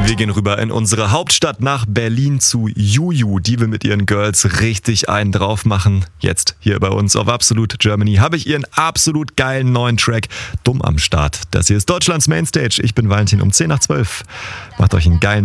Wir gehen rüber in unsere Hauptstadt nach Berlin zu Juju, die will mit ihren Girls richtig einen drauf machen. Jetzt hier bei uns auf Absolute Germany habe ich ihren absolut geilen neuen Track Dumm am Start. Das hier ist Deutschlands Mainstage. Ich bin Valentin um 10 nach 12. Macht euch einen geilen